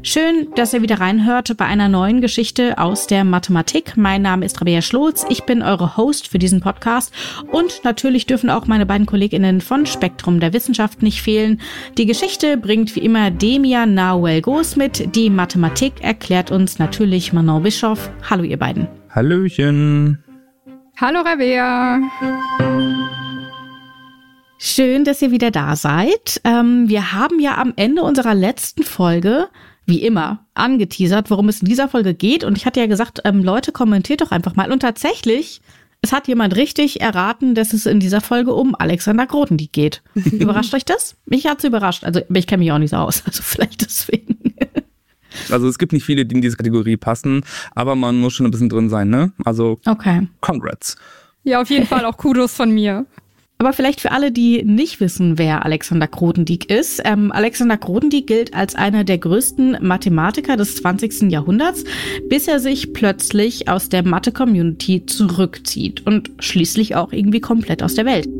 Schön, dass ihr wieder reinhört bei einer neuen Geschichte aus der Mathematik. Mein Name ist Rabea Schlotz, ich bin eure Host für diesen Podcast und natürlich dürfen auch meine beiden KollegInnen von Spektrum der Wissenschaft nicht fehlen. Die Geschichte bringt wie immer Demian Nahuel-Goos mit, die Mathematik erklärt uns natürlich Manon Bischoff. Hallo ihr beiden. Hallöchen. Hallo Rabea. Schön, dass ihr wieder da seid. Wir haben ja am Ende unserer letzten Folge, wie immer, angeteasert, worum es in dieser Folge geht. Und ich hatte ja gesagt, Leute, kommentiert doch einfach mal. Und tatsächlich, es hat jemand richtig erraten, dass es in dieser Folge um Alexander Grothendieck geht. Überrascht euch das? Mich hat's überrascht. Also ich kenne mich auch nicht so aus, also vielleicht deswegen. Also es gibt nicht viele, die in diese Kategorie passen, aber man muss schon ein bisschen drin sein, ne? Also, okay. Congrats. Ja, auf jeden Fall auch Kudos von mir. Aber vielleicht für alle, die nicht wissen, wer Alexander Grothendieck ist. Alexander Grothendieck gilt als einer der größten Mathematiker des 20. Jahrhunderts, bis er sich plötzlich aus der Mathe-Community zurückzieht und schließlich auch irgendwie komplett aus der Welt.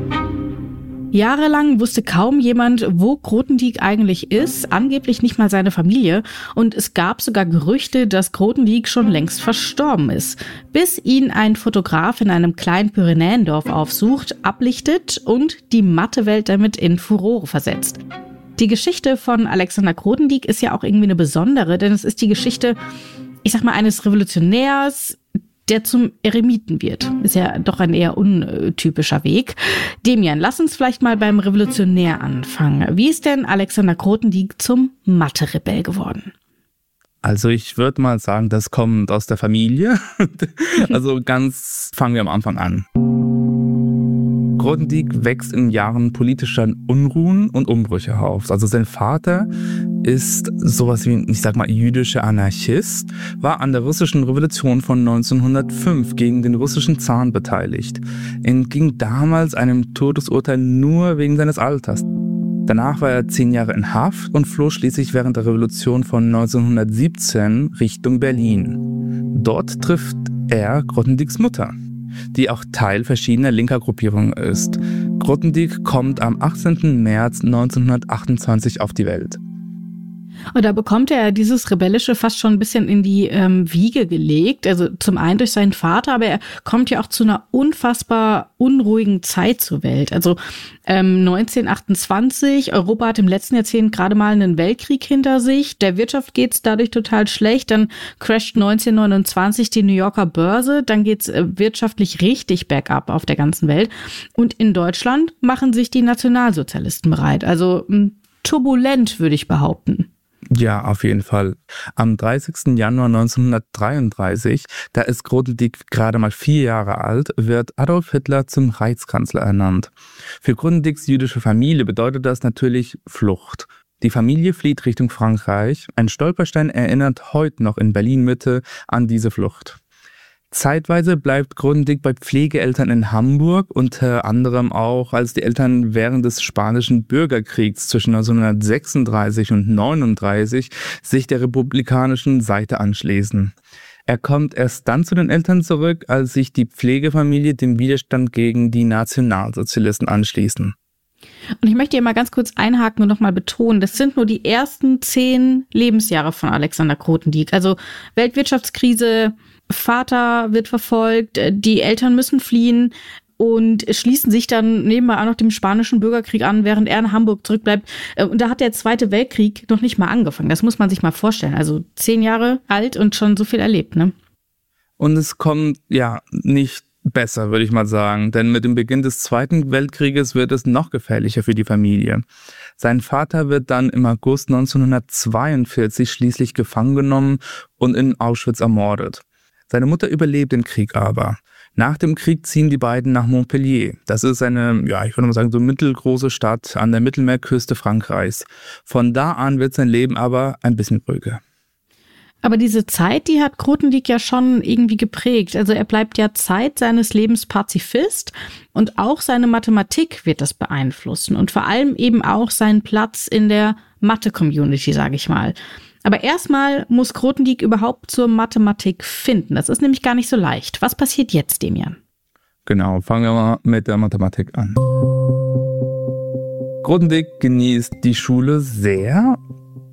Jahrelang wusste kaum jemand, wo Grothendieck eigentlich ist, angeblich nicht mal seine Familie. Und es gab sogar Gerüchte, dass Grothendieck schon längst verstorben ist, bis ihn ein Fotograf in einem kleinen Pyrenäendorf aufsucht, ablichtet und die Mathewelt damit in Furore versetzt. Die Geschichte von Alexander Grothendieck ist ja auch irgendwie eine besondere, denn es ist die Geschichte, ich sag mal, eines Revolutionärs, der zum Eremiten wird. Ist ja doch ein eher untypischer Weg. Demian, lass uns vielleicht mal beim Revolutionär anfangen. Wie ist denn Alexander Grothendieck zum Mathe-Rebell geworden? Also ich würde mal sagen, das kommt aus der Familie. Also fangen wir am Anfang an. Grothendieck wächst in Jahren politischer Unruhen und Umbrüche auf. Also sein Vater ist sowas wie, ich sag mal, jüdischer Anarchist, war an der russischen Revolution von 1905 gegen den russischen Zaren beteiligt, entging damals einem Todesurteil nur wegen seines Alters. Danach war er 10 Jahre in Haft und floh schließlich während der Revolution von 1917 Richtung Berlin. Dort trifft er Grothendiecks Mutter, die auch Teil verschiedener linker Gruppierungen ist. Grothendieck kommt am 18. März 1928 auf die Welt. Und da bekommt er dieses Rebellische fast schon ein bisschen in die Wiege gelegt. Also zum einen durch seinen Vater, aber er kommt ja auch zu einer unfassbar unruhigen Zeit zur Welt. Also 1928, Europa hat im letzten Jahrzehnt gerade mal einen Weltkrieg hinter sich. Der Wirtschaft geht's dadurch total schlecht. Dann crasht 1929 die New Yorker Börse. Dann geht's wirtschaftlich richtig bergab auf der ganzen Welt. Und in Deutschland machen sich die Nationalsozialisten bereit. Also turbulent, würde ich behaupten. Ja, auf jeden Fall. Am 30. Januar 1933, da ist Grothendieck gerade mal 4 Jahre alt, wird Adolf Hitler zum Reichskanzler ernannt. Für Grothendiecks jüdische Familie bedeutet das natürlich Flucht. Die Familie flieht Richtung Frankreich. Ein Stolperstein erinnert heute noch in Berlin-Mitte an diese Flucht. Zeitweise bleibt Grothendieck bei Pflegeeltern in Hamburg, unter anderem auch, als die Eltern während des Spanischen Bürgerkriegs zwischen 1936 und 1939 sich der republikanischen Seite anschließen. Er kommt erst dann zu den Eltern zurück, als sich die Pflegefamilie dem Widerstand gegen die Nationalsozialisten anschließen. Und ich möchte hier mal ganz kurz einhaken und nochmal betonen, das sind nur die ersten 10 Lebensjahre von Alexander Grothendieck. Also Weltwirtschaftskrise, Vater wird verfolgt, die Eltern müssen fliehen und schließen sich dann nebenbei auch noch dem Spanischen Bürgerkrieg an, während er in Hamburg zurückbleibt. Und da hat der Zweite Weltkrieg noch nicht mal angefangen. Das muss man sich mal vorstellen. Also 10 Jahre alt und schon so viel erlebt, ne? Und es kommt ja nicht besser, würde ich mal sagen, denn mit dem Beginn des Zweiten Weltkrieges wird es noch gefährlicher für die Familie. Sein Vater wird dann im August 1942 schließlich gefangen genommen und in Auschwitz ermordet. Seine Mutter überlebt den Krieg aber. Nach dem Krieg ziehen die beiden nach Montpellier. Das ist eine, ja, ich würde mal sagen, so mittelgroße Stadt an der Mittelmeerküste Frankreichs. Von da an wird sein Leben aber ein bisschen ruhiger. Aber diese Zeit, die hat Grothendieck ja schon irgendwie geprägt. Also er bleibt ja Zeit seines Lebens Pazifist und auch seine Mathematik wird das beeinflussen und vor allem eben auch seinen Platz in der Mathe-Community, sage ich mal. Aber erstmal muss Grothendieck überhaupt zur Mathematik finden. Das ist nämlich gar nicht so leicht. Was passiert jetzt, Demian? Genau, fangen wir mal mit der Mathematik an. Grothendieck genießt die Schule sehr,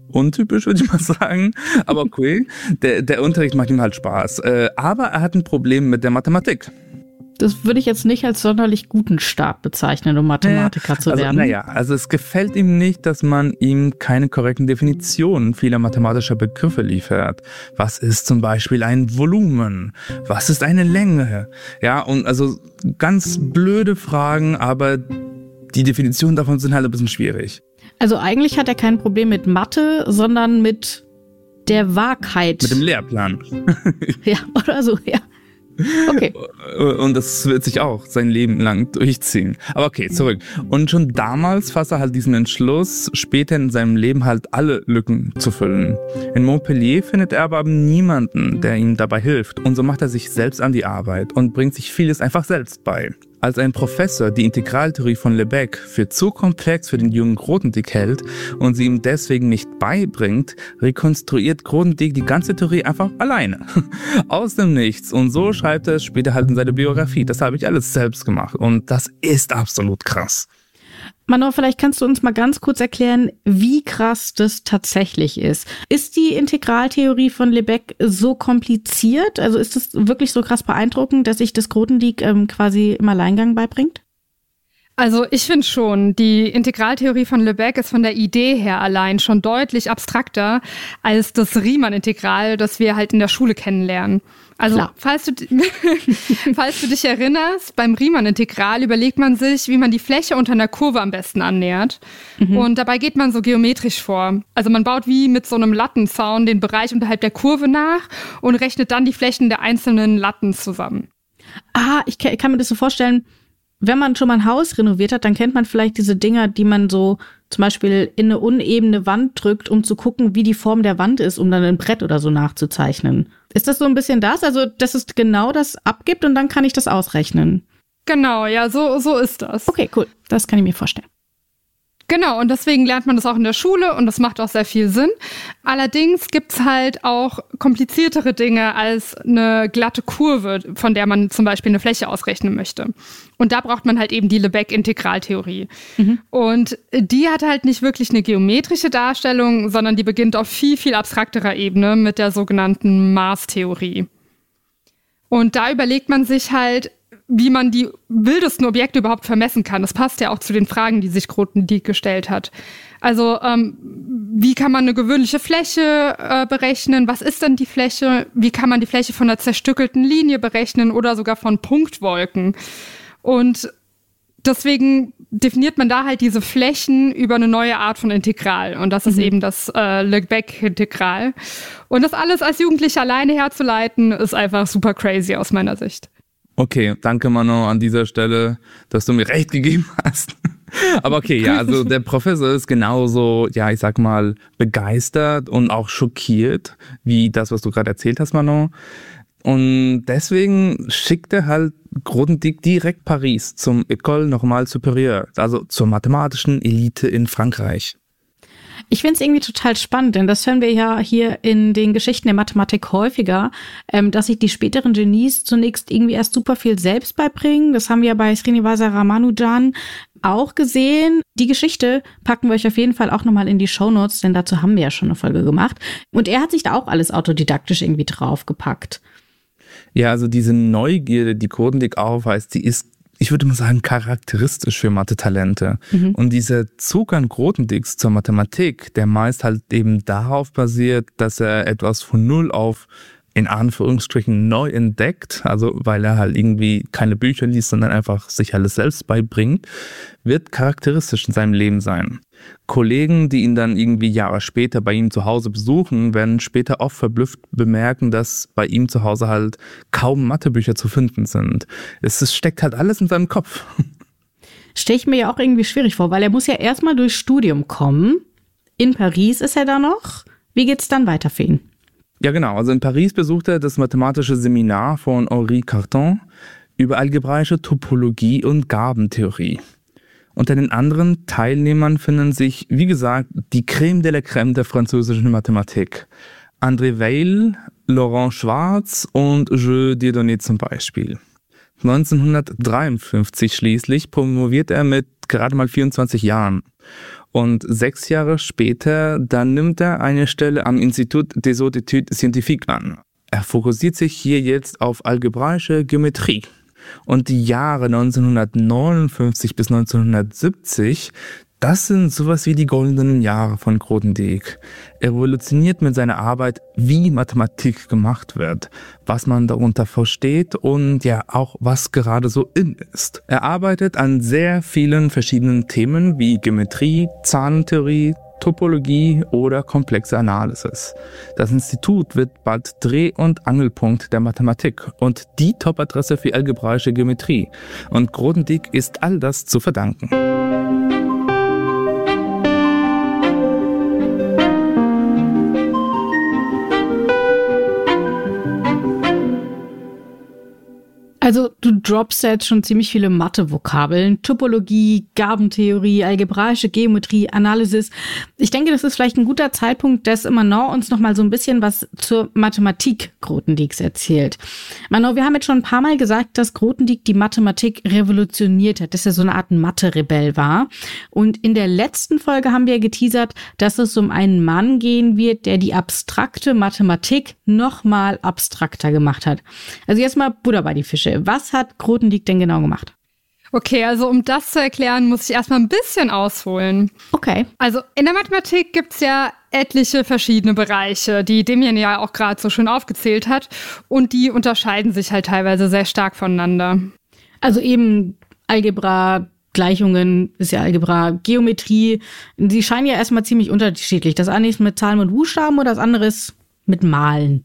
untypisch, würde ich mal sagen. Aber okay, der Unterricht macht ihm halt Spaß. Aber er hat ein Problem mit der Mathematik. Das würde ich jetzt nicht als sonderlich guten Start bezeichnen, um Mathematiker zu werden. Also es gefällt ihm nicht, dass man ihm keine korrekten Definitionen vieler mathematischer Begriffe liefert. Was ist zum Beispiel ein Volumen? Was ist eine Länge? Ja, und also ganz blöde Fragen, aber die Definitionen davon sind halt ein bisschen schwierig. Also eigentlich hat er kein Problem mit Mathe, sondern mit der Wahrheit. Mit dem Lehrplan. Ja, oder so, ja. Okay. Und das wird sich auch sein Leben lang durchziehen. Aber okay, zurück. Und schon damals fasst er halt diesen Entschluss, später in seinem Leben halt alle Lücken zu füllen. In Montpellier findet er aber niemanden, der ihm dabei hilft. Und so macht er sich selbst an die Arbeit und bringt sich vieles einfach selbst bei. Als ein Professor die Integraltheorie von Lebesgue für zu komplex für den jungen Grothendieck hält und sie ihm deswegen nicht beibringt, rekonstruiert Grothendieck die ganze Theorie einfach alleine. Aus dem Nichts. Und so schreibt er es später halt in seine Biografie. Das habe ich alles selbst gemacht. Und das ist absolut krass. Manon, vielleicht kannst du uns mal ganz kurz erklären, wie krass das tatsächlich ist. Ist die Integraltheorie von Lebesgue so kompliziert? Also ist es wirklich so krass beeindruckend, dass sich das Grothendieck quasi im Alleingang beibringt? Also ich finde schon, die Integraltheorie von Lebesgue ist von der Idee her allein schon deutlich abstrakter als das Riemann-Integral, das wir halt in der Schule kennenlernen. Also falls du dich erinnerst, beim Riemann-Integral überlegt man sich, wie man die Fläche unter einer Kurve am besten annähert. Und dabei geht man so geometrisch vor. Also man baut wie mit so einem Lattenzaun den Bereich unterhalb der Kurve nach und rechnet dann die Flächen der einzelnen Latten zusammen. Ich kann mir das so vorstellen, wenn man schon mal ein Haus renoviert hat, dann kennt man vielleicht diese Dinger, die man so zum Beispiel in eine unebene Wand drückt, um zu gucken, wie die Form der Wand ist, um dann ein Brett oder so nachzuzeichnen. Ist das so ein bisschen das? Also, dass es genau das abgibt und dann kann ich das ausrechnen? Genau, ja, so ist das. Okay, cool. Das kann ich mir vorstellen. Genau, und deswegen lernt man das auch in der Schule und das macht auch sehr viel Sinn. Allerdings gibt's halt auch kompliziertere Dinge als eine glatte Kurve, von der man zum Beispiel eine Fläche ausrechnen möchte. Und da braucht man halt eben die Lebesgue-Integraltheorie. Und die hat halt nicht wirklich eine geometrische Darstellung, sondern die beginnt auf viel, viel abstrakterer Ebene mit der sogenannten Maßtheorie. Und da überlegt man sich halt, wie man die wildesten Objekte überhaupt vermessen kann. Das passt ja auch zu den Fragen, die sich Grothendieck gestellt hat. Also wie kann man eine gewöhnliche Fläche berechnen? Was ist denn die Fläche? Wie kann man die Fläche von einer zerstückelten Linie berechnen oder sogar von Punktwolken? Und deswegen definiert man da halt diese Flächen über eine neue Art von Integral. Und das ist eben das Lebesgue-Integral. Und das alles als Jugendlicher alleine herzuleiten, ist einfach super crazy aus meiner Sicht. Okay, danke Manon an dieser Stelle, dass du mir recht gegeben hast. Aber okay, ja, also der Professor ist genauso, ja, ich sag mal, begeistert und auch schockiert, wie das, was du gerade erzählt hast, Manon. Und deswegen schickt er halt Grothendieck direkt Paris zum École Normale Supérieure, also zur mathematischen Elite in Frankreich. Ich finde es irgendwie total spannend, denn das hören wir ja hier in den Geschichten der Mathematik häufiger, dass sich die späteren Genies zunächst irgendwie erst super viel selbst beibringen. Das haben wir bei Srinivasa Ramanujan auch gesehen. Die Geschichte packen wir euch auf jeden Fall auch nochmal in die Shownotes, denn dazu haben wir ja schon eine Folge gemacht. Und er hat sich da auch alles autodidaktisch irgendwie draufgepackt. Ja, also diese Neugierde, die Grothendieck aufweist, die ist, ich würde mal sagen, charakteristisch für Mathe-Talente. Und dieser Zug an Grothendieck zur Mathematik, der meist halt eben darauf basiert, dass er etwas von Null auf in Anführungsstrichen neu entdeckt, also weil er halt irgendwie keine Bücher liest, sondern einfach sich alles selbst beibringt, wird charakteristisch in seinem Leben sein. Kollegen, die ihn dann irgendwie Jahre später bei ihm zu Hause besuchen, werden später oft verblüfft bemerken, dass bei ihm zu Hause halt kaum Mathebücher zu finden sind. Es steckt halt alles in seinem Kopf. Stelle ich mir ja auch irgendwie schwierig vor, weil er muss ja erstmal durchs Studium kommen. In Paris ist er da noch. Wie geht's dann weiter für ihn? Ja genau, also in Paris besucht er das mathematische Seminar von Henri Cartan über algebraische Topologie und Gabentheorie. Unter den anderen Teilnehmern finden sich, wie gesagt, die Crème de la Crème der französischen Mathematik. André Weil, Laurent Schwarz und Jeux Dieudonné zum Beispiel. 1953 schließlich promoviert er mit gerade mal 24 Jahren. Und 6 Jahre später, dann nimmt er eine Stelle am Institut des Études Scientifiques an. Er fokussiert sich hier jetzt auf algebraische Geometrie. Und die Jahre 1959 bis 1970, das sind sowas wie die goldenen Jahre von Grothendieck. Er revolutioniert mit seiner Arbeit, wie Mathematik gemacht wird, was man darunter versteht und ja auch, was gerade so in ist. Er arbeitet an sehr vielen verschiedenen Themen wie Geometrie, Zahlentheorie, Topologie oder komplexe Analysis. Das Institut wird bald Dreh- und Angelpunkt der Mathematik und die Top-Adresse für algebraische Geometrie. Und Grothendieck ist all das zu verdanken. Also du droppst jetzt schon ziemlich viele Mathe-Vokabeln. Topologie, Gabentheorie, algebraische Geometrie, Analysis. Ich denke, das ist vielleicht ein guter Zeitpunkt, dass Manon uns noch mal so ein bisschen was zur Mathematik Grothendieck's erzählt. Manon, wir haben jetzt schon ein paar Mal gesagt, dass Grothendieck die Mathematik revolutioniert hat, dass er so eine Art Mathe-Rebell war. Und in der letzten Folge haben wir geteasert, dass es um einen Mann gehen wird, der die abstrakte Mathematik noch mal abstrakter gemacht hat. Also jetzt mal Butter bei die Fische. Was hat Grothendieck denn genau gemacht? Okay, also um das zu erklären, muss ich erstmal ein bisschen ausholen. Okay. Also in der Mathematik gibt's ja etliche verschiedene Bereiche, die Demian ja auch gerade so schön aufgezählt hat. Und die unterscheiden sich halt teilweise sehr stark voneinander. Also eben Algebra, Gleichungen, ist ja Algebra, Geometrie. Die scheinen ja erstmal ziemlich unterschiedlich. Das eine ist mit Zahlen und Buchstaben und das andere ist mit Malen.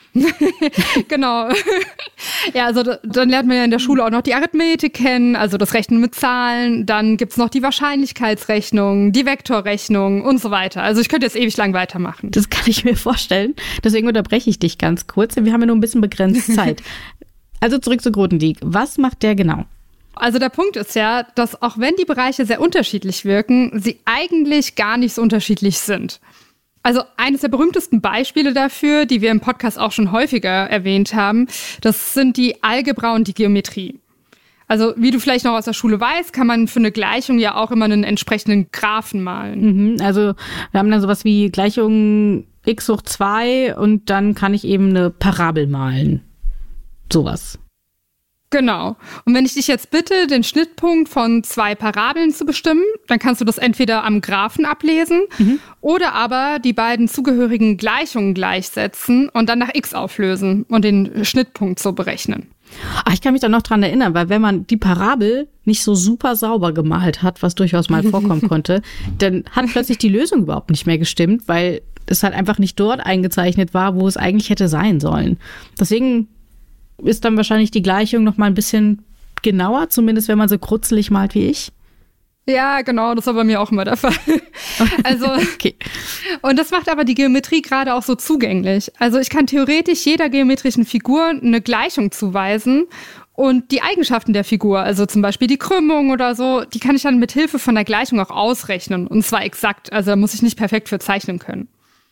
Genau. Ja, also dann lernt man ja in der Schule auch noch die Arithmetik kennen, also das Rechnen mit Zahlen. Dann gibt's noch die Wahrscheinlichkeitsrechnung, die Vektorrechnung und so weiter. Also ich könnte jetzt ewig lang weitermachen. Das kann ich mir vorstellen. Deswegen unterbreche ich dich ganz kurz. Wir haben ja nur ein bisschen begrenzt Zeit. Also zurück zu Grothendieck. Was macht der genau? Also der Punkt ist ja, dass auch wenn die Bereiche sehr unterschiedlich wirken, sie eigentlich gar nicht so unterschiedlich sind. Also eines der berühmtesten Beispiele dafür, die wir im Podcast auch schon häufiger erwähnt haben, das sind die Algebra und die Geometrie. Also wie du vielleicht noch aus der Schule weißt, kann man für eine Gleichung ja auch immer einen entsprechenden Graphen malen. Also wir haben dann sowas wie Gleichung x hoch 2 und dann kann ich eben eine Parabel malen. Sowas. Genau. Und wenn ich dich jetzt bitte, den Schnittpunkt von 2 Parabeln zu bestimmen, dann kannst du das entweder am Graphen ablesen oder aber die beiden zugehörigen Gleichungen gleichsetzen und dann nach x auflösen und den Schnittpunkt so berechnen. Ach, ich kann mich da noch dran erinnern, weil wenn man die Parabel nicht so super sauber gemalt hat, was durchaus mal vorkommen konnte, dann hat plötzlich die Lösung überhaupt nicht mehr gestimmt, weil es halt einfach nicht dort eingezeichnet war, wo es eigentlich hätte sein sollen. Deswegen ist dann wahrscheinlich die Gleichung noch mal ein bisschen genauer, zumindest wenn man so krutzelig malt wie ich. Ja, genau, das war bei mir auch immer der Fall. Also, okay. Und das macht aber die Geometrie gerade auch so zugänglich. Also ich kann theoretisch jeder geometrischen Figur eine Gleichung zuweisen und die Eigenschaften der Figur, also zum Beispiel die Krümmung oder so, die kann ich dann mit Hilfe von der Gleichung auch ausrechnen und zwar exakt. Also da muss ich nicht perfekt für zeichnen können.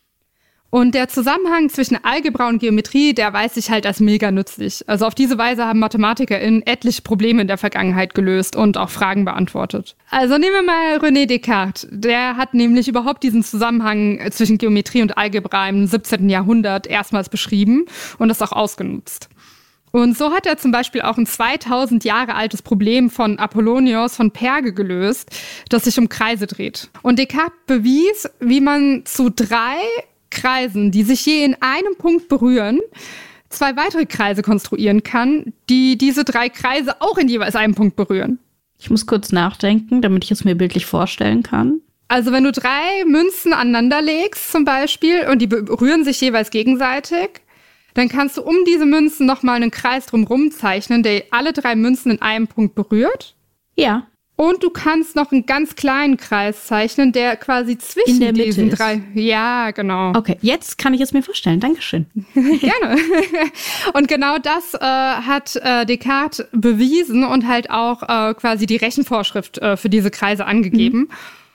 Und der Zusammenhang zwischen Algebra und Geometrie, der weiß sich halt als mega nützlich. Also auf diese Weise haben MathematikerInnen etliche Probleme in der Vergangenheit gelöst und auch Fragen beantwortet. Also nehmen wir mal René Descartes. Der hat nämlich überhaupt diesen Zusammenhang zwischen Geometrie und Algebra im 17. Jahrhundert erstmals beschrieben und das auch ausgenutzt. Und so hat er zum Beispiel auch ein 2000 Jahre altes Problem von Apollonios von Perge gelöst, das sich um Kreise dreht. Und Descartes bewies, wie man zu 3 Kreisen, die sich je in einem Punkt berühren, 2 weitere Kreise konstruieren kann, die diese 3 Kreise auch in jeweils einem Punkt berühren. Ich muss kurz nachdenken, damit ich es mir bildlich vorstellen kann. Also wenn du 3 Münzen aneinander legst zum Beispiel und die berühren sich jeweils gegenseitig, dann kannst du um diese Münzen nochmal einen Kreis drumherum zeichnen, der alle 3 Münzen in einem Punkt berührt. Ja. Und du kannst noch einen ganz kleinen Kreis zeichnen, der quasi zwischen diesen 3... Ja, genau. Okay, jetzt kann ich es mir vorstellen. Dankeschön. Gerne. Und genau das hat Descartes bewiesen und halt auch quasi die Rechenvorschrift für diese Kreise angegeben.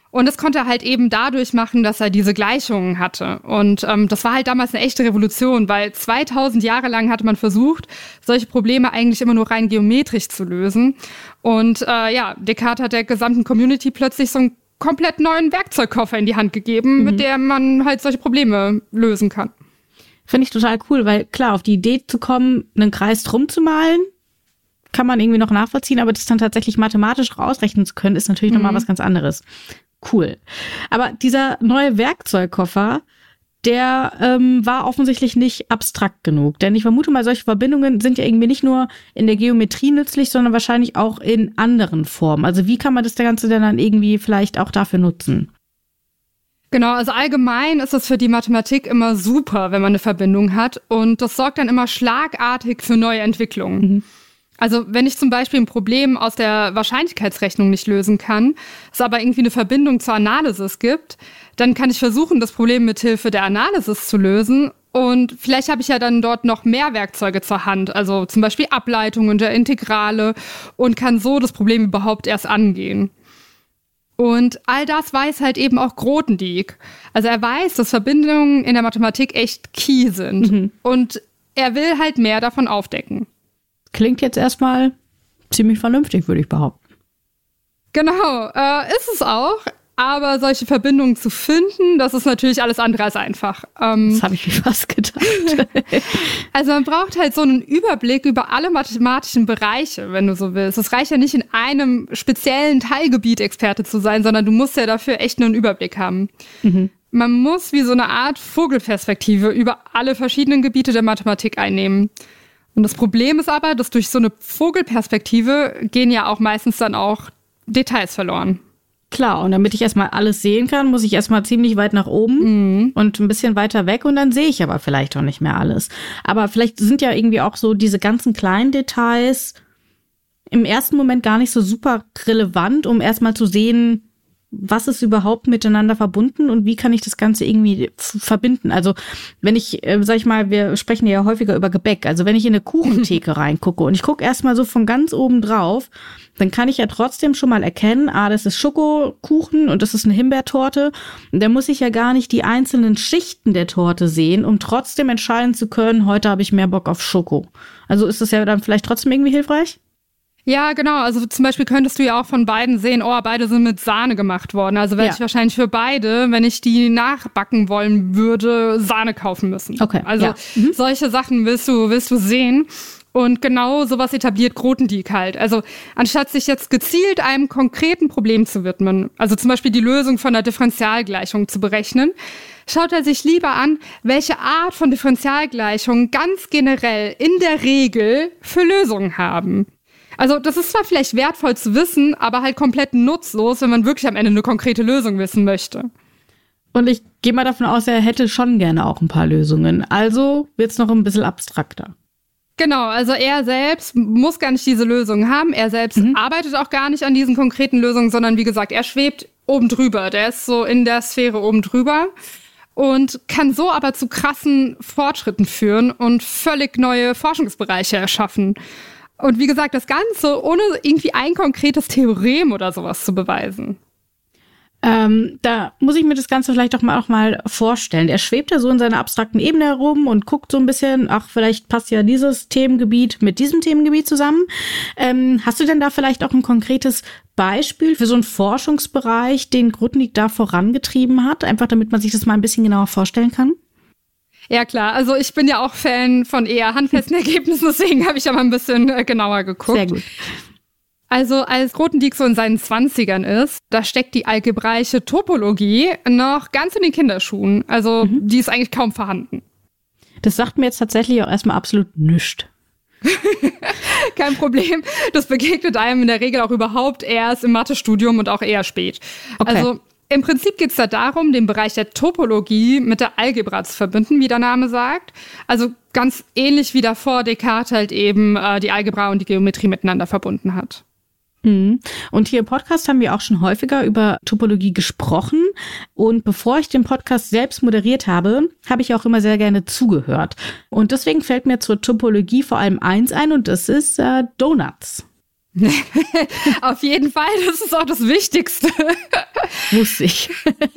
Und das konnte er halt eben dadurch machen, dass er diese Gleichungen hatte. Und das war halt damals eine echte Revolution, weil 2000 Jahre lang hatte man versucht, solche Probleme eigentlich immer nur rein geometrisch zu lösen. Und Descartes hat der gesamten Community plötzlich so einen komplett neuen Werkzeugkoffer in die Hand gegeben, mit der man halt solche Probleme lösen kann. Finde ich total cool, weil klar, auf die Idee zu kommen, einen Kreis drum zu malen, kann man irgendwie noch nachvollziehen, aber das dann tatsächlich mathematisch ausrechnen zu können, ist natürlich nochmal was ganz anderes. Cool. Aber dieser neue Werkzeugkoffer, der war offensichtlich nicht abstrakt genug. Denn ich vermute mal, solche Verbindungen sind ja irgendwie nicht nur in der Geometrie nützlich, sondern wahrscheinlich auch in anderen Formen. Also wie kann man das Ganze denn dann irgendwie vielleicht auch dafür nutzen? Genau, also allgemein ist es für die Mathematik immer super, wenn man eine Verbindung hat. Und das sorgt dann immer schlagartig für neue Entwicklungen. Also wenn ich zum Beispiel ein Problem aus der Wahrscheinlichkeitsrechnung nicht lösen kann, es aber irgendwie eine Verbindung zur Analysis gibt, dann kann ich versuchen, das Problem mithilfe der Analysis zu lösen. Und vielleicht habe ich ja dann dort noch mehr Werkzeuge zur Hand, also zum Beispiel Ableitungen der Integrale, und kann so das Problem überhaupt erst angehen. Und all das weiß halt eben auch Grothendieck. Also er weiß, dass Verbindungen in der Mathematik echt key sind. Und er will halt mehr davon aufdecken. Klingt jetzt erstmal ziemlich vernünftig, würde ich behaupten. Genau, ist es auch. Aber solche Verbindungen zu finden, das ist natürlich alles andere als einfach. Das habe ich mir fast gedacht. Also man braucht halt so einen Überblick über alle mathematischen Bereiche, wenn du so willst. Es reicht ja nicht, in einem speziellen Teilgebiet Experte zu sein, sondern du musst ja dafür echt nur einen Überblick haben. Man muss wie so eine Art Vogelperspektive über alle verschiedenen Gebiete der Mathematik einnehmen. Und das Problem ist aber, dass durch so eine Vogelperspektive gehen ja auch meistens dann auch Details verloren. Klar, und damit ich erstmal alles sehen kann, muss ich erstmal ziemlich weit nach oben und ein bisschen weiter weg und dann sehe ich aber vielleicht auch nicht mehr alles. Aber vielleicht sind ja irgendwie auch so diese ganzen kleinen Details im ersten Moment gar nicht so super relevant, um erstmal zu sehen, was ist überhaupt miteinander verbunden und wie kann ich das Ganze irgendwie verbinden? Also wenn ich, sag ich mal, wir sprechen ja häufiger über Gebäck, also wenn ich in eine Kuchentheke reingucke und ich gucke erstmal so von ganz oben drauf, dann kann ich ja trotzdem schon mal erkennen, das ist Schokokuchen und das ist eine Himbeertorte. Und da muss ich ja gar nicht die einzelnen Schichten der Torte sehen, um trotzdem entscheiden zu können, heute habe ich mehr Bock auf Schoko. Also ist das ja dann vielleicht trotzdem irgendwie hilfreich? Ja, genau. Also zum Beispiel könntest du ja auch von beiden sehen, beide sind mit Sahne gemacht worden. Also werde ich wahrscheinlich für beide, wenn ich die nachbacken wollen würde, Sahne kaufen müssen. Okay. Also solche Sachen willst du sehen. Und genau sowas etabliert Grothendieck halt. Also anstatt sich jetzt gezielt einem konkreten Problem zu widmen, also zum Beispiel die Lösung von einer Differentialgleichung zu berechnen, schaut er sich lieber an, welche Art von Differentialgleichungen ganz generell in der Regel für Lösungen haben. Also das ist zwar vielleicht wertvoll zu wissen, aber halt komplett nutzlos, wenn man wirklich am Ende eine konkrete Lösung wissen möchte. Und ich gehe mal davon aus, er hätte schon gerne auch ein paar Lösungen. Also wird's noch ein bisschen abstrakter. Genau, also er selbst muss gar nicht diese Lösungen haben. Er selbst arbeitet auch gar nicht an diesen konkreten Lösungen, sondern wie gesagt, er schwebt oben drüber. Der ist so in der Sphäre oben drüber und kann so aber zu krassen Fortschritten führen und völlig neue Forschungsbereiche erschaffen. Und wie gesagt, das Ganze ohne irgendwie ein konkretes Theorem oder sowas zu beweisen. Da muss ich mir das Ganze vielleicht auch mal vorstellen. Er schwebt ja so in seiner abstrakten Ebene herum und guckt so ein bisschen, vielleicht passt ja dieses Themengebiet mit diesem Themengebiet zusammen. Hast du denn da vielleicht auch ein konkretes Beispiel für so einen Forschungsbereich, den Grothendieck da vorangetrieben hat? Einfach damit man sich das mal ein bisschen genauer vorstellen kann. Ja klar, also ich bin ja auch Fan von eher handfesten Ergebnissen, deswegen habe ich aber ein bisschen genauer geguckt. Sehr gut. Also als Grothendieck so in seinen 20ern ist, da steckt die algebraische Topologie noch ganz in den Kinderschuhen. Also die ist eigentlich kaum vorhanden. Das sagt mir jetzt tatsächlich auch erstmal absolut nichts. Kein Problem. Das begegnet einem in der Regel auch überhaupt erst im Mathestudium und auch eher spät. Okay. Also im Prinzip geht es da darum, den Bereich der Topologie mit der Algebra zu verbinden, wie der Name sagt. Also ganz ähnlich wie davor Descartes halt eben die Algebra und die Geometrie miteinander verbunden hat. Und hier im Podcast haben wir auch schon häufiger über Topologie gesprochen. Und bevor ich den Podcast selbst moderiert habe, habe ich auch immer sehr gerne zugehört. Und deswegen fällt mir zur Topologie vor allem eins ein und das ist Donuts. Auf jeden Fall, das ist auch das Wichtigste. Wusste ich.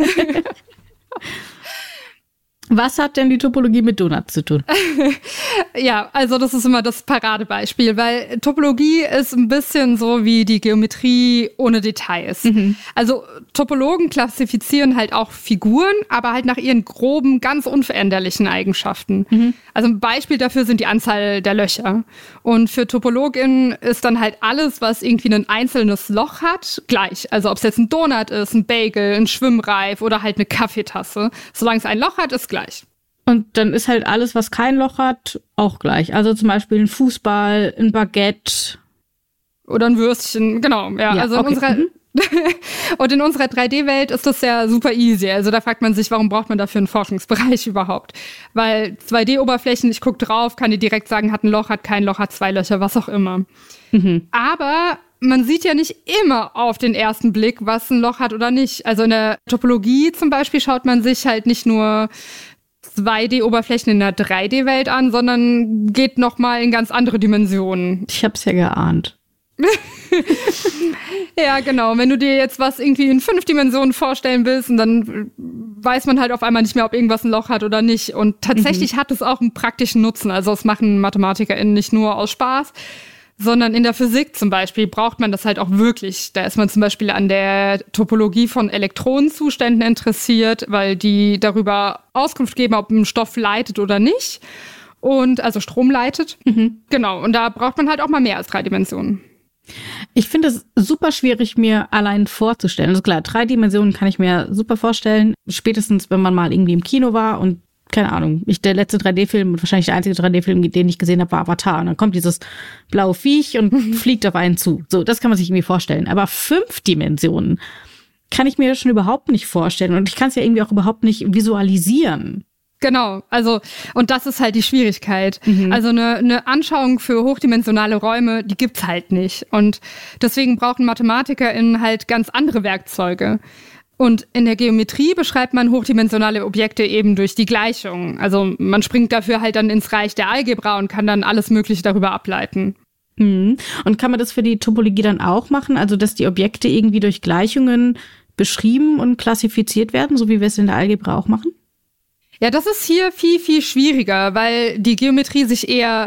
Was hat denn die Topologie mit Donuts zu tun? Ja, also das ist immer das Paradebeispiel, weil Topologie ist ein bisschen so wie die Geometrie ohne Details. Also Topologen klassifizieren halt auch Figuren, aber halt nach ihren groben, ganz unveränderlichen Eigenschaften. Also ein Beispiel dafür sind die Anzahl der Löcher. Und für TopologInnen ist dann halt alles, was irgendwie ein einzelnes Loch hat, gleich. Also ob es jetzt ein Donut ist, ein Bagel, ein Schwimmreif oder halt eine Kaffeetasse. Solange es ein Loch hat, ist gleich. Und dann ist halt alles, was kein Loch hat, auch gleich. Also zum Beispiel ein Fußball, ein Baguette. Oder ein Würstchen, genau. Ja, also okay. Und in unserer 3D-Welt ist das ja super easy. Also da fragt man sich, warum braucht man dafür einen Forschungsbereich überhaupt? Weil 2D-Oberflächen, ich gucke drauf, kann dir direkt sagen, hat ein Loch, hat kein Loch, hat 2 Löcher, was auch immer. Aber man sieht ja nicht immer auf den ersten Blick, was ein Loch hat oder nicht. Also in der Topologie zum Beispiel schaut man sich halt nicht nur 2D-Oberflächen in der 3D-Welt an, sondern geht nochmal in ganz andere Dimensionen. Ich hab's ja geahnt. Ja, genau. Wenn du dir jetzt was irgendwie in 5 Dimensionen vorstellen willst, und dann weiß man halt auf einmal nicht mehr, ob irgendwas ein Loch hat oder nicht. Und tatsächlich hat es auch einen praktischen Nutzen. Also das machen MathematikerInnen nicht nur aus Spaß, sondern in der Physik zum Beispiel braucht man das halt auch wirklich. Da ist man zum Beispiel an der Topologie von Elektronenzuständen interessiert, weil die darüber Auskunft geben, ob ein Stoff leitet oder nicht. Und also Strom leitet. Genau. Und da braucht man halt auch mal mehr als 3 Dimensionen. Ich finde es super schwierig, mir allein vorzustellen. Also klar, 3 Dimensionen kann ich mir super vorstellen. Spätestens, wenn man mal irgendwie im Kino war und keine Ahnung, der letzte 3D-Film und wahrscheinlich der einzige 3D-Film, den ich gesehen habe, war Avatar. Und dann kommt dieses blaue Viech und fliegt auf einen zu. So, das kann man sich irgendwie vorstellen. Aber 5 Dimensionen kann ich mir schon überhaupt nicht vorstellen. Und ich kann es ja irgendwie auch überhaupt nicht visualisieren. Genau, also und das ist halt die Schwierigkeit. Also eine Anschauung für hochdimensionale Räume, die gibt's halt nicht. Und deswegen brauchen MathematikerInnen halt ganz andere Werkzeuge. Und in der Geometrie beschreibt man hochdimensionale Objekte eben durch die Gleichungen. Also man springt dafür halt dann ins Reich der Algebra und kann dann alles Mögliche darüber ableiten. Und kann man das für die Topologie dann auch machen? Also dass die Objekte irgendwie durch Gleichungen beschrieben und klassifiziert werden, so wie wir es in der Algebra auch machen? Ja, das ist hier viel, viel schwieriger, weil die Geometrie sich eher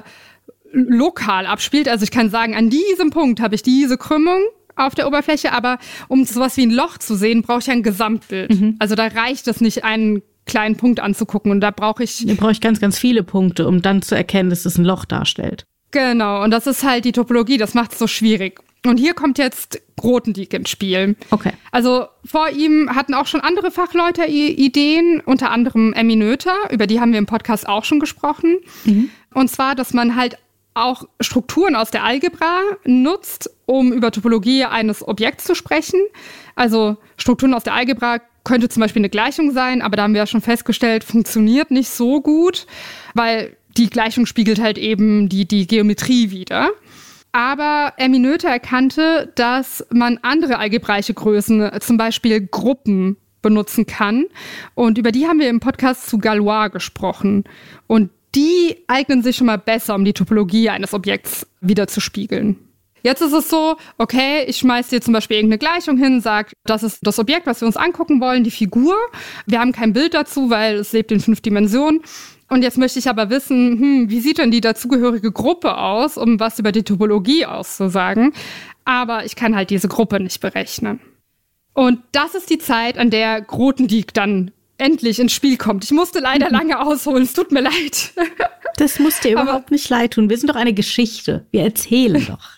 lokal abspielt. Also ich kann sagen, an diesem Punkt habe ich diese Krümmung auf der Oberfläche, aber um sowas wie ein Loch zu sehen, brauche ich ein Gesamtbild. Also da reicht es nicht, einen kleinen Punkt anzugucken und da brauche ich ganz, ganz viele Punkte, um dann zu erkennen, dass es ein Loch darstellt. Genau, und das ist halt die Topologie, das macht es so schwierig. Und hier kommt jetzt Grothendieck ins Spiel. Okay. Also vor ihm hatten auch schon andere Fachleute Ideen, unter anderem Emmy Noether, über die haben wir im Podcast auch schon gesprochen. Und zwar, dass man halt auch Strukturen aus der Algebra nutzt, um über Topologie eines Objekts zu sprechen. Also Strukturen aus der Algebra könnte zum Beispiel eine Gleichung sein, aber da haben wir ja schon festgestellt, funktioniert nicht so gut, weil die Gleichung spiegelt halt eben die Geometrie wider. Aber Emmy Noether erkannte, dass man andere algebraische Größen, zum Beispiel Gruppen, benutzen kann. Und über die haben wir im Podcast zu Galois gesprochen. Und die eignen sich schon mal besser, um die Topologie eines Objekts wiederzuspiegeln. Jetzt ist es so, okay, ich schmeiß dir zum Beispiel irgendeine Gleichung hin, sag, das ist das Objekt, was wir uns angucken wollen, die Figur. Wir haben kein Bild dazu, weil es lebt in 5 Dimensionen. Und jetzt möchte ich aber wissen, wie sieht denn die dazugehörige Gruppe aus, um was über die Topologie auszusagen. Aber ich kann halt diese Gruppe nicht berechnen. Und das ist die Zeit, an der Grothendieck dann endlich ins Spiel kommt. Ich musste leider lange ausholen, es tut mir leid. Das muss dir überhaupt nicht leid tun. Wir sind doch eine Geschichte. Wir erzählen doch.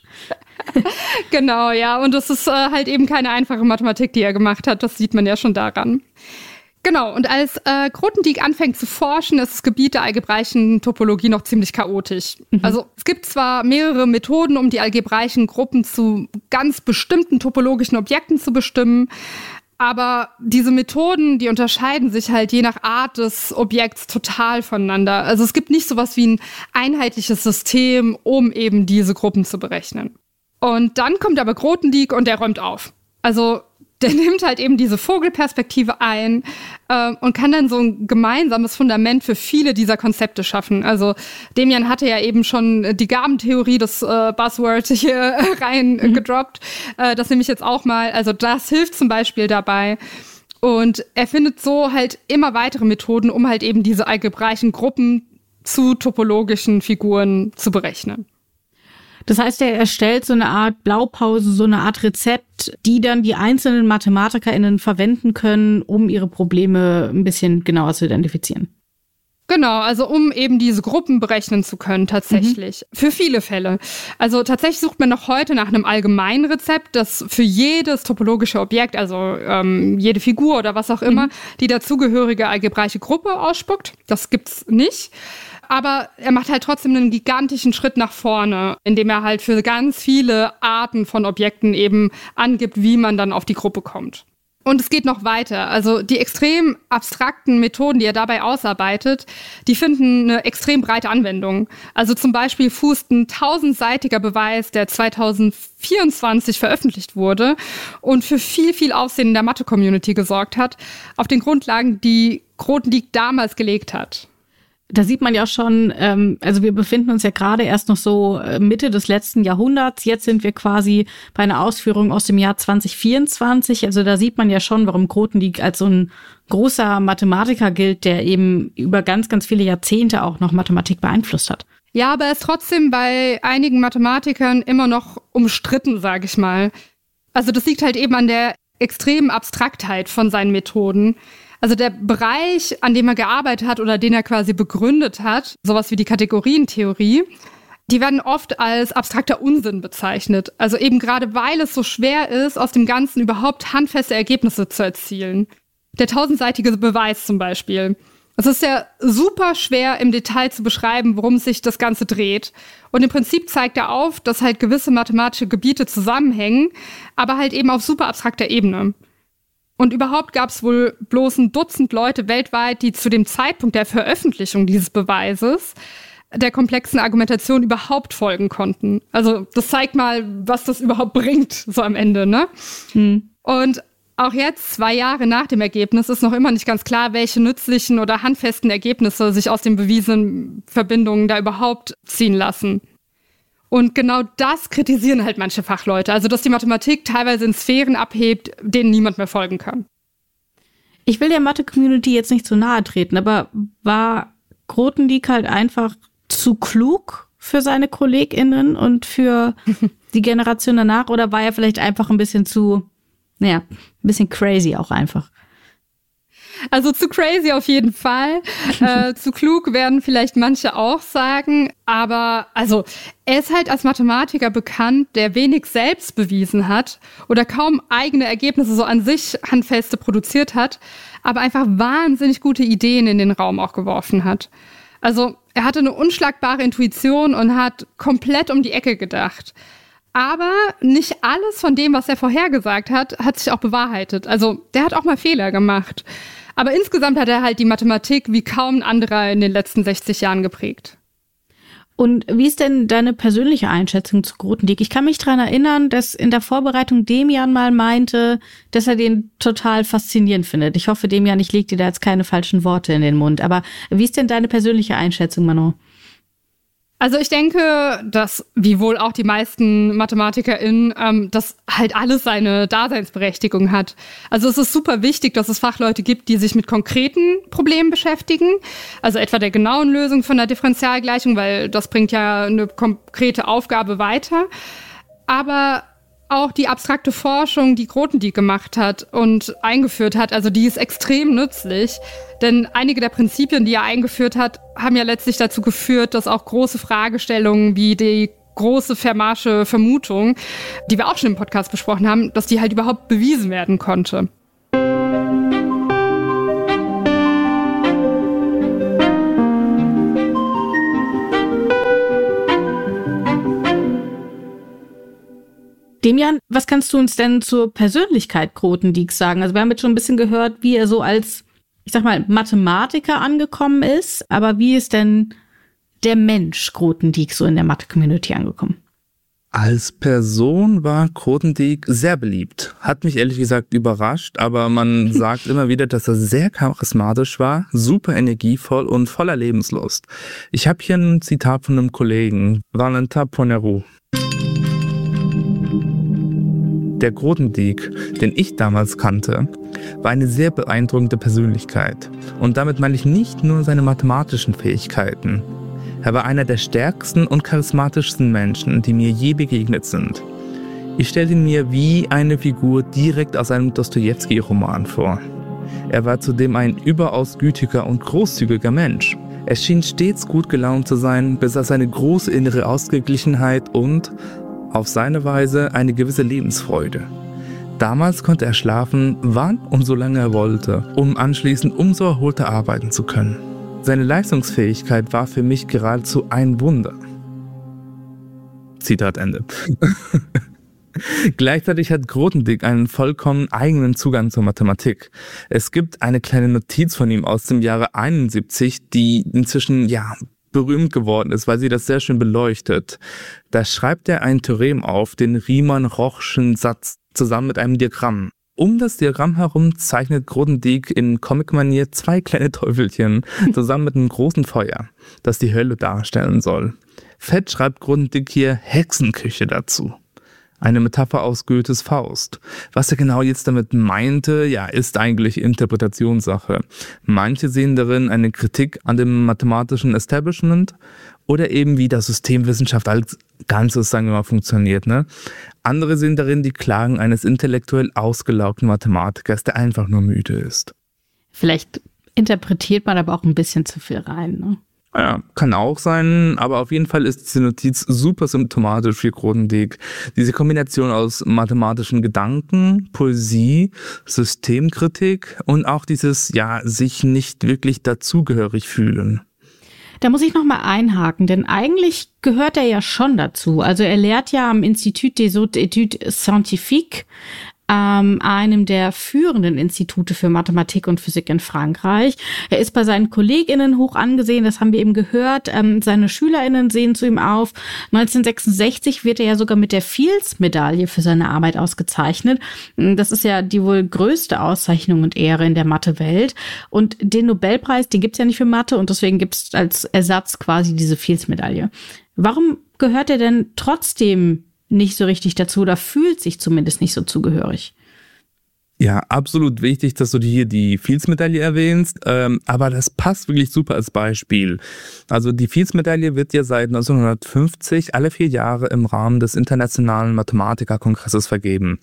Genau, ja. Und das ist halt eben keine einfache Mathematik, die er gemacht hat. Das sieht man ja schon daran. Genau, und als Grothendieck anfängt zu forschen, ist das Gebiet der algebraischen Topologie noch ziemlich chaotisch. Also es gibt zwar mehrere Methoden, um die algebraischen Gruppen zu ganz bestimmten topologischen Objekten zu bestimmen, aber diese Methoden, die unterscheiden sich halt je nach Art des Objekts total voneinander. Also es gibt nicht sowas wie ein einheitliches System, um eben diese Gruppen zu berechnen. Und dann kommt aber Grothendieck und der räumt auf. Also der nimmt halt eben diese Vogelperspektive ein und kann dann so ein gemeinsames Fundament für viele dieser Konzepte schaffen. Also Demian hatte ja eben schon die Gabentheorie, das Buzzword hier reingedroppt. Das nehme ich jetzt auch mal. Also das hilft zum Beispiel dabei. Und er findet so halt immer weitere Methoden, um halt eben diese algebraischen Gruppen zu topologischen Figuren zu berechnen. Das heißt, er erstellt so eine Art Blaupause, so eine Art Rezept, die dann die einzelnen MathematikerInnen verwenden können, um ihre Probleme ein bisschen genauer zu identifizieren. Genau, also um eben diese Gruppen berechnen zu können tatsächlich. Für viele Fälle. Also tatsächlich sucht man noch heute nach einem allgemeinen Rezept, das für jedes topologische Objekt, also jede Figur oder was auch immer, die dazugehörige algebraische Gruppe ausspuckt. Das gibt's nicht. Aber er macht halt trotzdem einen gigantischen Schritt nach vorne, indem er halt für ganz viele Arten von Objekten eben angibt, wie man dann auf die Gruppe kommt. Und es geht noch weiter. Also die extrem abstrakten Methoden, die er dabei ausarbeitet, die finden eine extrem breite Anwendung. Also zum Beispiel fußt ein 1000-seitiger Beweis, der 2024 veröffentlicht wurde und für viel, viel Aufsehen in der Mathe-Community gesorgt hat, auf den Grundlagen, die Grothendieck damals gelegt hat. Da sieht man ja schon, also wir befinden uns ja gerade erst noch so Mitte des letzten Jahrhunderts. Jetzt sind wir quasi bei einer Ausführung aus dem Jahr 2024. Also da sieht man ja schon, warum Grothendieck als so ein großer Mathematiker gilt, der eben über ganz, ganz viele Jahrzehnte auch noch Mathematik beeinflusst hat. Ja, aber er ist trotzdem bei einigen Mathematikern immer noch umstritten, sage ich mal. Also das liegt halt eben an der extremen Abstraktheit von seinen Methoden. Also der Bereich, an dem er gearbeitet hat oder den er quasi begründet hat, sowas wie die Kategorientheorie, die werden oft als abstrakter Unsinn bezeichnet. Also eben gerade, weil es so schwer ist, aus dem Ganzen überhaupt handfeste Ergebnisse zu erzielen. Der 1000-seitige Beweis zum Beispiel. Es ist ja super schwer im Detail zu beschreiben, worum sich das Ganze dreht. Und im Prinzip zeigt er auf, dass halt gewisse mathematische Gebiete zusammenhängen, aber halt eben auf super abstrakter Ebene. Und überhaupt gab es wohl bloß ein Dutzend Leute weltweit, die zu dem Zeitpunkt der Veröffentlichung dieses Beweises der komplexen Argumentation überhaupt folgen konnten. Also das zeigt mal, was das überhaupt bringt, so am Ende, ne? Und auch jetzt, 2 Jahre nach dem Ergebnis, ist noch immer nicht ganz klar, welche nützlichen oder handfesten Ergebnisse sich aus den bewiesenen Verbindungen da überhaupt ziehen lassen. Und genau das kritisieren halt manche Fachleute. Also, dass die Mathematik teilweise in Sphären abhebt, denen niemand mehr folgen kann. Ich will der Mathe-Community jetzt nicht zu nahe treten, aber war Grothendieck halt einfach zu klug für seine KollegInnen und für die Generation danach? Oder war er vielleicht einfach ein bisschen ein bisschen crazy auch einfach? Also zu crazy auf jeden Fall. Zu klug werden vielleicht manche auch sagen. Aber also er ist halt als Mathematiker bekannt, der wenig selbst bewiesen hat oder kaum eigene Ergebnisse so an sich handfeste produziert hat, aber einfach wahnsinnig gute Ideen in den Raum auch geworfen hat. Also er hatte eine unschlagbare Intuition und hat komplett um die Ecke gedacht. Aber nicht alles von dem, was er vorhergesagt hat, hat sich auch bewahrheitet. Also der hat auch mal Fehler gemacht. Aber insgesamt hat er halt die Mathematik wie kaum ein anderer in den letzten 60 Jahren geprägt. Und wie ist denn deine persönliche Einschätzung zu Grothendieck? Ich kann mich daran erinnern, dass in der Vorbereitung Demian mal meinte, dass er den total faszinierend findet. Ich hoffe, Demian, ich leg dir da jetzt keine falschen Worte in den Mund. Aber wie ist denn deine persönliche Einschätzung, Manon? Also ich denke, dass, wie wohl auch die meisten MathematikerInnen, dass halt alles seine Daseinsberechtigung hat. Also es ist super wichtig, dass es Fachleute gibt, die sich mit konkreten Problemen beschäftigen. Also etwa der genauen Lösung von der Differentialgleichung, weil das bringt ja eine konkrete Aufgabe weiter. Aber auch die abstrakte Forschung, die Grothendieck gemacht hat und eingeführt hat, also die ist extrem nützlich. Denn einige der Prinzipien, die er eingeführt hat, haben ja letztlich dazu geführt, dass auch große Fragestellungen wie die große Fermatsche Vermutung, die wir auch schon im Podcast besprochen haben, dass die halt überhaupt bewiesen werden konnte. Demian, was kannst du uns denn zur Persönlichkeit Grothendieck sagen? Also wir haben jetzt schon ein bisschen gehört, wie er so als, ich sag mal, Mathematiker angekommen ist, aber wie ist denn der Mensch Grothendieck so in der Mathe-Community angekommen? Als Person war Grothendieck sehr beliebt. Hat mich ehrlich gesagt überrascht, aber man sagt immer wieder, dass er sehr charismatisch war, super energievoll und voller Lebenslust. Ich habe hier ein Zitat von einem Kollegen, Valentin Poineroux. Der Grothendieck, den ich damals kannte, war eine sehr beeindruckende Persönlichkeit. Und damit meine ich nicht nur seine mathematischen Fähigkeiten. Er war einer der stärksten und charismatischsten Menschen, die mir je begegnet sind. Ich stelle ihn mir wie eine Figur direkt aus einem Dostojewski-Roman vor. Er war zudem ein überaus gütiger und großzügiger Mensch. Er schien stets gut gelaunt zu sein, besaß eine große innere Ausgeglichenheit und, auf seine Weise, eine gewisse Lebensfreude. Damals konnte er schlafen, wann und so lange er wollte, um anschließend umso erholter arbeiten zu können. Seine Leistungsfähigkeit war für mich geradezu ein Wunder. Zitat Ende. Gleichzeitig hat Grothendieck einen vollkommen eigenen Zugang zur Mathematik. Es gibt eine kleine Notiz von ihm aus dem Jahre 71, die inzwischen, berühmt geworden ist, weil sie das sehr schön beleuchtet. Da schreibt er ein Theorem auf, den Riemann-Roche'schen Satz, zusammen mit einem Diagramm. Um das Diagramm herum zeichnet Grothendieck in Comic-Manier 2 kleine Teufelchen zusammen mit einem großen Feuer, das die Hölle darstellen soll. Fett schreibt Grothendieck hier Hexenküche dazu. Eine Metapher aus Goethes Faust. Was er genau jetzt damit meinte, ist eigentlich Interpretationssache. Manche sehen darin eine Kritik an dem mathematischen Establishment oder eben wie das Systemwissenschaft als Ganzes, sagen wir mal, funktioniert. Andere sehen darin die Klagen eines intellektuell ausgelaugten Mathematikers, der einfach nur müde ist. Vielleicht interpretiert man aber auch ein bisschen zu viel rein, ne? Ja, kann auch sein, aber auf jeden Fall ist diese Notiz super symptomatisch für Grothendieck. Diese Kombination aus mathematischen Gedanken, Poesie, Systemkritik und auch dieses, sich nicht wirklich dazugehörig fühlen. Da muss ich nochmal einhaken, denn eigentlich gehört er ja schon dazu. Also er lehrt ja am Institut des Hautes Études Scientifiques, einem der führenden Institute für Mathematik und Physik in Frankreich. Er ist bei seinen KollegInnen hoch angesehen, das haben wir eben gehört. Seine SchülerInnen sehen zu ihm auf. 1966 wird er ja sogar mit der Fields-Medaille für seine Arbeit ausgezeichnet. Das ist ja die wohl größte Auszeichnung und Ehre in der Mathewelt. Und den Nobelpreis, den gibt's ja nicht für Mathe und deswegen gibt's als Ersatz quasi diese Fields-Medaille. Warum gehört er denn trotzdem nicht so richtig dazu oder fühlt sich zumindest nicht so zugehörig? Ja, absolut wichtig, dass du hier die Fields-Medaille erwähnst, aber das passt wirklich super als Beispiel. Also die Fields-Medaille wird ja seit 1950 alle 4 Jahre im Rahmen des Internationalen Mathematikerkongresses vergeben.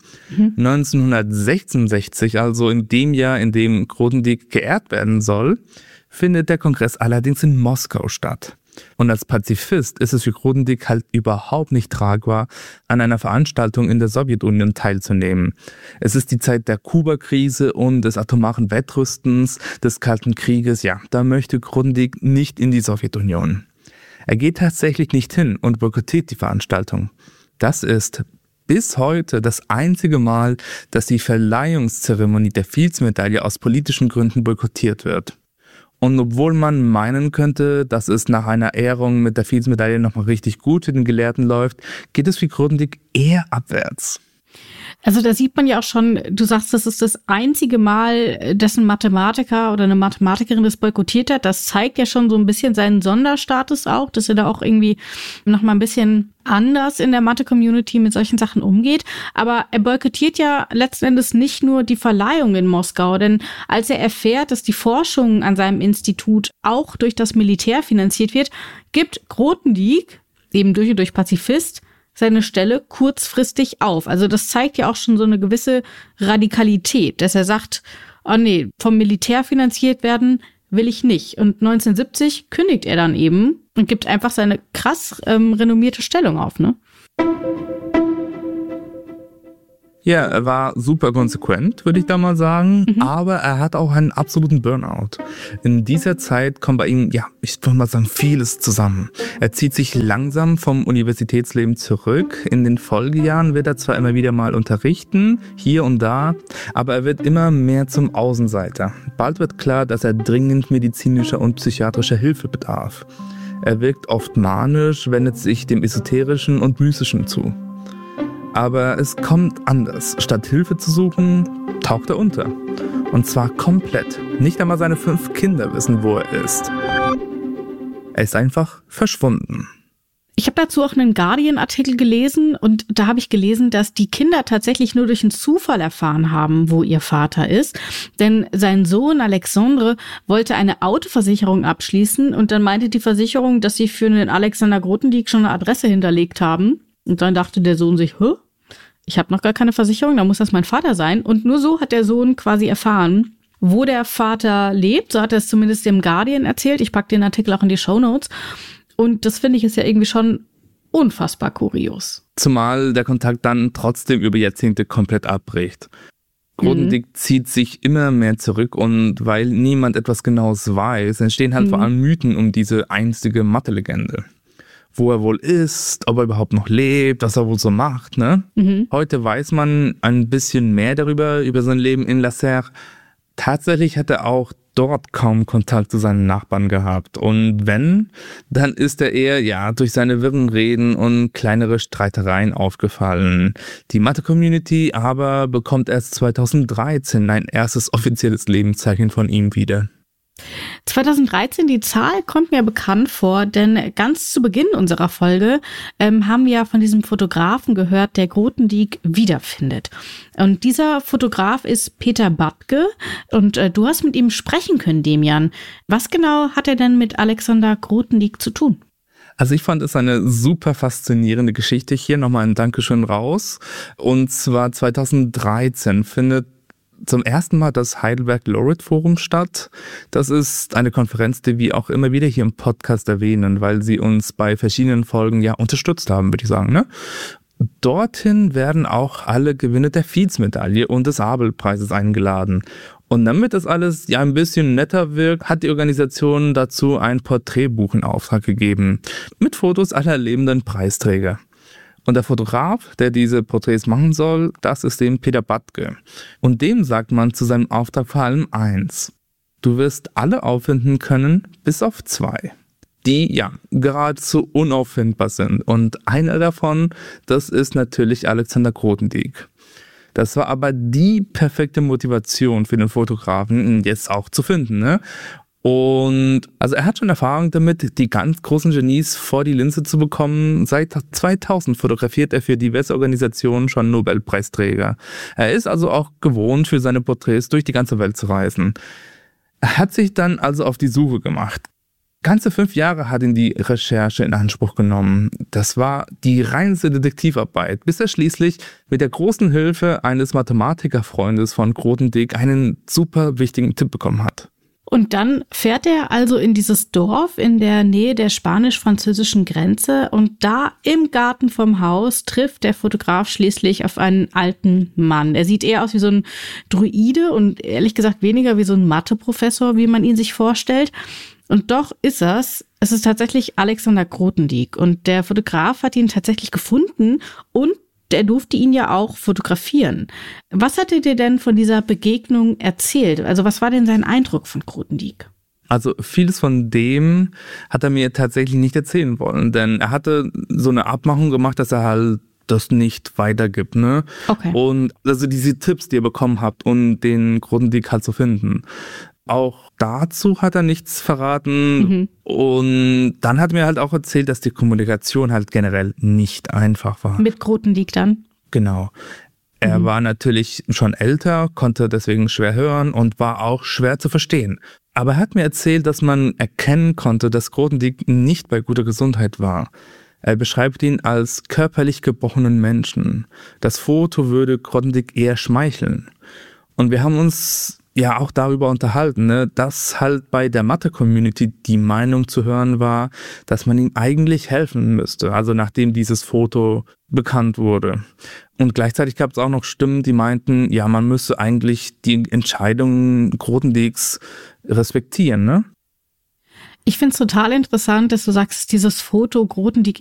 1966, also in dem Jahr, in dem Grothendieck geehrt werden soll, findet der Kongress allerdings in Moskau statt. Und als Pazifist ist es für Grothendieck halt überhaupt nicht tragbar, an einer Veranstaltung in der Sowjetunion teilzunehmen. Es ist die Zeit der Kuba-Krise und des atomaren Wettrüstens, des Kalten Krieges. Da möchte Grothendieck nicht in die Sowjetunion. Er geht tatsächlich nicht hin und boykottiert die Veranstaltung. Das ist bis heute das einzige Mal, dass die Verleihungszeremonie der Fields-Medaille aus politischen Gründen boykottiert wird. Und obwohl man meinen könnte, dass es nach einer Ehrung mit der Fields-Medaille nochmal richtig gut für den Gelehrten läuft, geht es für Grothendieck eher abwärts. Also da sieht man ja auch schon, du sagst, das ist das einzige Mal, dass ein Mathematiker oder eine Mathematikerin das boykottiert hat. Das zeigt ja schon so ein bisschen seinen Sonderstatus auch, dass er da auch irgendwie noch mal ein bisschen anders in der Mathe-Community mit solchen Sachen umgeht. Aber er boykottiert ja letzten Endes nicht nur die Verleihung in Moskau, denn als er erfährt, dass die Forschung an seinem Institut auch durch das Militär finanziert wird, gibt Grothendieck, eben durch und durch Pazifist, seine Stelle kurzfristig auf. Also das zeigt ja auch schon so eine gewisse Radikalität, dass er sagt, oh nee, vom Militär finanziert werden will ich nicht. Und 1970 kündigt er dann eben und gibt einfach seine krass renommierte Stellung auf, ne? Ja, er war super konsequent, würde ich da mal sagen, aber er hat auch einen absoluten Burnout. In dieser Zeit kommt bei ihm, ich würde mal sagen, vieles zusammen. Er zieht sich langsam vom Universitätsleben zurück. In den Folgejahren wird er zwar immer wieder mal unterrichten, hier und da, aber er wird immer mehr zum Außenseiter. Bald wird klar, dass er dringend medizinischer und psychiatrischer Hilfe bedarf. Er wirkt oft manisch, wendet sich dem Esoterischen und Mystischen zu. Aber es kommt anders. Statt Hilfe zu suchen, taucht er unter. Und zwar komplett. Nicht einmal seine 5 Kinder wissen, wo er ist. Er ist einfach verschwunden. Ich habe dazu auch einen Guardian-Artikel gelesen und da habe ich gelesen, dass die Kinder tatsächlich nur durch einen Zufall erfahren haben, wo ihr Vater ist. Denn sein Sohn Alexandre wollte eine Autoversicherung abschließen und dann meinte die Versicherung, dass sie für den Alexander Grothendieck schon eine Adresse hinterlegt haben. Und dann dachte der Sohn sich, ich habe noch gar keine Versicherung, da muss das mein Vater sein. Und nur so hat der Sohn quasi erfahren, wo der Vater lebt. So hat er es zumindest dem Guardian erzählt. Ich packe den Artikel auch in die Shownotes. Und das finde ich ist ja irgendwie schon unfassbar kurios. Zumal der Kontakt dann trotzdem über Jahrzehnte komplett abbricht. Grothendieck zieht sich immer mehr zurück und weil niemand etwas Genaues weiß, entstehen halt vor allem Mythen um diese einstige Mathe-Legende. Wo er wohl ist, ob er überhaupt noch lebt, was er wohl so macht. Ne? Heute weiß man ein bisschen mehr darüber, über sein Leben in La Serre. Tatsächlich hat er auch dort kaum Kontakt zu seinen Nachbarn gehabt. Und wenn, dann ist er eher durch seine wirren Reden und kleinere Streitereien aufgefallen. Die Mathe-Community aber bekommt erst 2013 ein erstes offizielles Lebenszeichen von ihm wieder. 2013, die Zahl kommt mir bekannt vor, denn ganz zu Beginn unserer Folge haben wir ja von diesem Fotografen gehört, der Grothendieck wiederfindet. Und dieser Fotograf ist Peter Badke und du hast mit ihm sprechen können, Demian. Was genau hat er denn mit Alexander Grothendieck zu tun? Also ich fand es eine super faszinierende Geschichte. Hier nochmal ein Dankeschön raus. Und zwar 2013 findet zum ersten Mal das Heidelberg Laureate Forum statt. Das ist eine Konferenz, die wir auch immer wieder hier im Podcast erwähnen, weil sie uns bei verschiedenen Folgen unterstützt haben, würde ich sagen. Ne? Dorthin werden auch alle Gewinner der Fields-Medaille und des Abel-Preises eingeladen. Und damit das alles ein bisschen netter wirkt, hat die Organisation dazu ein Porträtbuch in Auftrag gegeben, mit Fotos aller lebenden Preisträger. Und der Fotograf, der diese Porträts machen soll, das ist dem Peter Badke. Und dem sagt man zu seinem Auftrag vor allem eins: Du wirst alle auffinden können, bis auf 2. Die geradezu unauffindbar sind. Und einer davon, das ist natürlich Alexander Grothendieck. Das war aber die perfekte Motivation für den Fotografen, ihn jetzt auch zu finden, ne? Und also er hat schon Erfahrung damit, die ganz großen Genies vor die Linse zu bekommen. Seit 2000 fotografiert er für diverse Organisationen schon Nobelpreisträger. Er ist also auch gewohnt, für seine Porträts durch die ganze Welt zu reisen. Er hat sich dann also auf die Suche gemacht. Ganze 5 Jahre hat ihn die Recherche in Anspruch genommen. Das war die reinste Detektivarbeit, bis er schließlich mit der großen Hilfe eines Mathematikerfreundes von Grothendieck einen super wichtigen Tipp bekommen hat. Und dann fährt er also in dieses Dorf in der Nähe der spanisch-französischen Grenze und da im Garten vom Haus trifft der Fotograf schließlich auf einen alten Mann. Er sieht eher aus wie so ein Druide und ehrlich gesagt weniger wie so ein Mathe-Professor, wie man ihn sich vorstellt. Und doch ist es ist tatsächlich Alexander Grothendieck und der Fotograf hat ihn tatsächlich gefunden und der durfte ihn ja auch fotografieren. Was hat er dir denn von dieser Begegnung erzählt? Also was war denn sein Eindruck von Grothendieck? Also vieles von dem hat er mir tatsächlich nicht erzählen wollen, denn er hatte so eine Abmachung gemacht, dass er halt das nicht weitergibt, ne? Okay. Und also diese Tipps, die ihr bekommen habt, um den Grothendieck halt zu finden. Auch dazu hat er nichts verraten. Und dann hat er mir halt auch erzählt, dass die Kommunikation halt generell nicht einfach war. Mit Grothendieck dann? Genau. Er war natürlich schon älter, konnte deswegen schwer hören und war auch schwer zu verstehen. Aber er hat mir erzählt, dass man erkennen konnte, dass Grothendieck nicht bei guter Gesundheit war. Er beschreibt ihn als körperlich gebrochenen Menschen. Das Foto würde Grothendieck eher schmeicheln. Und wir haben uns auch darüber unterhalten, ne, dass halt bei der Mathe-Community die Meinung zu hören war, dass man ihm eigentlich helfen müsste, also nachdem dieses Foto bekannt wurde. Und gleichzeitig gab es auch noch Stimmen, die meinten, man müsse eigentlich die Entscheidungen Grothendieck's respektieren, ne? Ich finde es total interessant, dass du sagst, dieses Foto Grothendieck